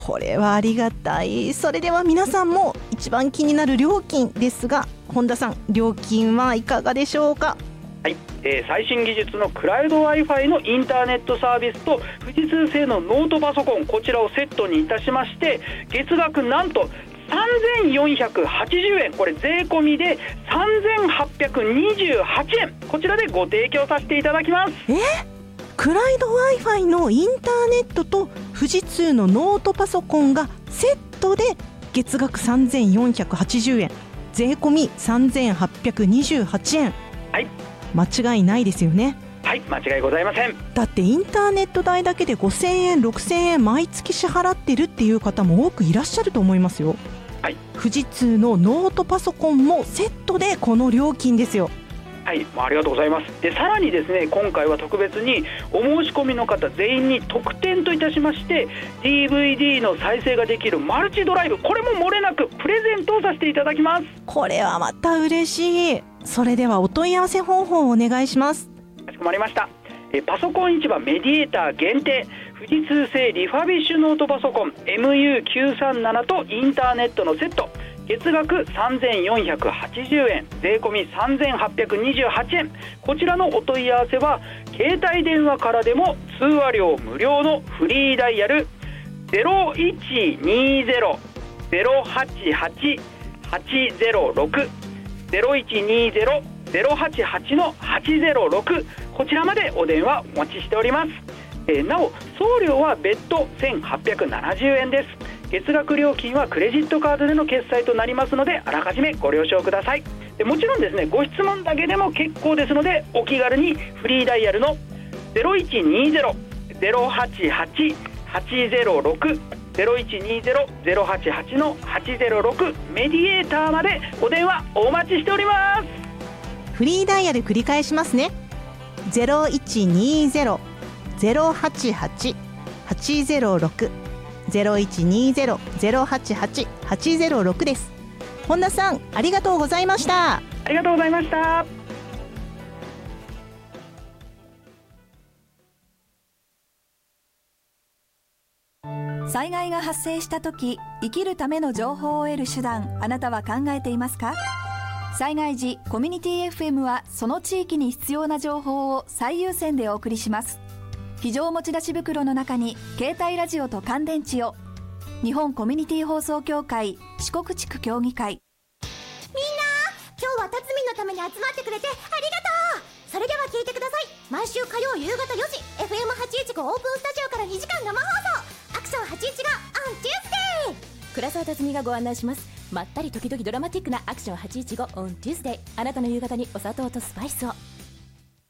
これはありがたい。それでは皆さんも一番気になる料金ですが、本田さん、料金はいかがでしょうか？ はい、最新技術のクラウド Wi-Fi のインターネットサービスと富士通製のノートパソコン、こちらをセットにいたしまして、月額なんと3480円、これ税込みで3828円、こちらでご提供させていただきます。 クラウド Wi-Fi のインターネットと富士通のノートパソコンがセットで月額3480円、税込み3828円。 はい、 間違いないですよね？ はい、間違いございません。 だってインターネット代だけで5000円6000円毎月支払ってるっていう方も多くいらっしゃると思いますよ。 はい、 富士通のノートパソコンもセットでこの料金ですよ。 はい、ありがとうございます。でさらにですね、今回は特別にお申し込みの方全員に特典といたしまして DVD の再生ができるマルチドライブ、これも漏れなくプレゼントをさせていただきます。 これはまた嬉しい。それではお問い合わせ方法をお願いします。 かしこまりました。パソコン市場メディエーター限定富士通製リファビッシュノートパソコン MU937 とインターネットのセット、月額3480円、税込み3828円、こちらのお問い合わせは携帯電話からでも通話料無料のフリーダイヤル 0120-088-806 0120-088-806、こちらまでお電話お待ちしております。なお送料は別途1870円です。月額料金はクレジットカードでの決済となりますので、あらかじめご了承ください。もちろんですね、ご質問だけでも結構ですので、お気軽にフリーダイヤルの 0120-088-806 0120-088-806 メディエーターまでお電話お待ちしております。 フリーダイヤル繰り返しますね。 0120-088-806 0120-088-806 です。本田さん、ありがとうございました。 ありがとうございました。 災害が発生した時、生きるための情報を得る手段、あなたは考えていますか？災害時、コミュニティ FM はその地域に必要な情報を最優先でお送りします。非常持ち出し袋の中に携帯ラジオと乾電池を。日本コミュニティ放送協会四国地区協議会。 みんな、今日は辰巳のために集まってくれてありがとう。それでは聞いてください。毎週火曜夕方4時 FM815 オープンスタジオから2時間生放送、アクション815 on Tuesday。 倉沢辰巳がご案内します。まったり時々ドラマティックなアクション815 on Tuesday。 あなたの夕方にお砂糖とスパイスを。